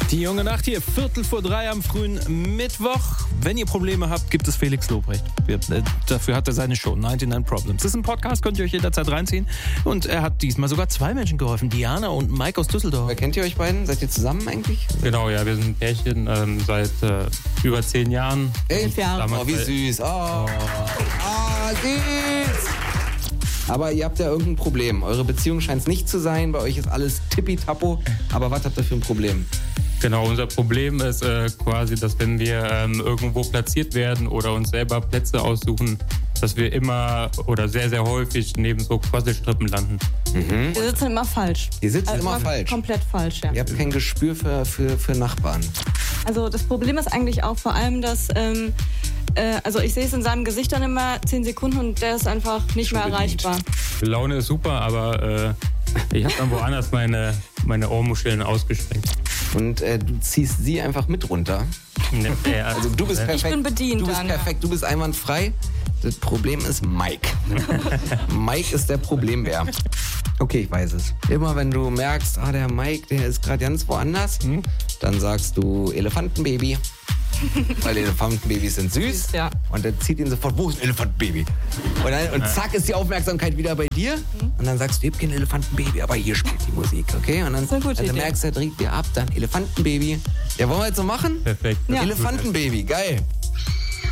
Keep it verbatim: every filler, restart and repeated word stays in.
Die junge Nacht hier, Viertel vor drei am frühen Mittwoch. Wenn ihr Probleme habt, gibt es Felix Lobrecht. Wir, äh, dafür hat er seine Show neunundneunzig Problems. Das ist ein Podcast, könnt ihr euch jederzeit reinziehen. Und er hat diesmal sogar zwei Menschen geholfen, Diana und Mike aus Düsseldorf. Kennt ihr euch beiden? Seid ihr zusammen eigentlich? Genau, ja, wir sind ein Pärchen ähm, seit äh, über zehn Jahren. Elf Jahre. Oh, wie süß. Oh, oh süß. Aber ihr habt ja irgendein Problem. Eure Beziehung scheint es nicht zu sein. Bei euch ist alles tippitappo. Aber was habt ihr für ein Problem? Genau, unser Problem ist äh, quasi, dass wenn wir ähm, irgendwo platziert werden oder uns selber Plätze aussuchen, dass wir immer oder sehr, sehr häufig neben so Quasselstrippen landen. Mhm. Wir sitzen immer falsch. Ihr sitzt also immer, immer falsch? Komplett falsch, ja. Ihr habt kein Gespür für, für, für Nachbarn? Also das Problem ist eigentlich auch vor allem, dass... Ähm, äh, also ich sehe es in seinem Gesicht dann immer zehn Sekunden und der ist einfach nicht mehr erreichbar. Die Laune ist super, aber äh, ich habe dann woanders meine, meine Ohrmuscheln ausgestreckt. Und äh, du ziehst sie einfach mit runter. Ja, also du bist perfekt. Ich bin bedient. Du bist dann, perfekt, ja. du bist einwandfrei. Das Problem ist Mike. Mike ist der Problembär. Okay, ich weiß es. Immer wenn du merkst, ah, der Mike, der ist gerade ganz woanders, hm? dann sagst du Elefantenbaby. Weil Elefantenbabys sind süß. Ja. Und dann zieht ihn sofort, wo ist ein Elefantenbaby? Und, dann, und zack ist die Aufmerksamkeit wieder bei dir. Und dann sagst du, ich hab kein Elefantenbaby, aber hier spielt die Musik, okay? Und dann, dann merkst du, er dreht dir ab, dann Elefantenbaby. Ja, wollen wir jetzt so machen? Perfekt. Ja. Elefantenbaby, geil.